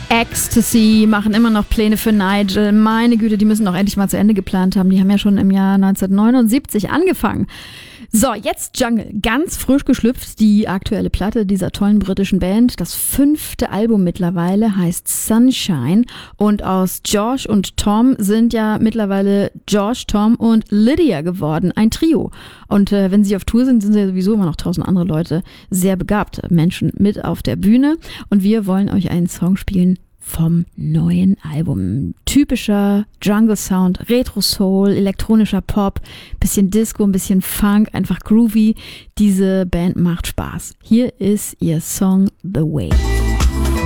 Ecstasy machen immer noch Pläne für Nigel. Meine Güte, die müssen doch endlich mal zu Ende geplant haben. Die haben ja schon im Jahr 1979 angefangen. So, jetzt Jungle. Ganz frisch geschlüpft, die aktuelle Platte dieser tollen britischen Band. Das 5. Album mittlerweile heißt Sunshine. Und aus Josh und Tom sind ja mittlerweile Josh, Tom und Lydia geworden. Ein Trio. Und wenn sie auf Tour sind, sind ja sowieso immer noch 1000 andere Leute, sehr begabte Menschen mit auf der Bühne. Und wir wollen euch einen Song spielen vom neuen Album. Typischer Jungle-Sound, Retro-Soul, elektronischer Pop, bisschen Disco, ein bisschen Funk, einfach groovy. Diese Band macht Spaß. Hier ist ihr Song The Way.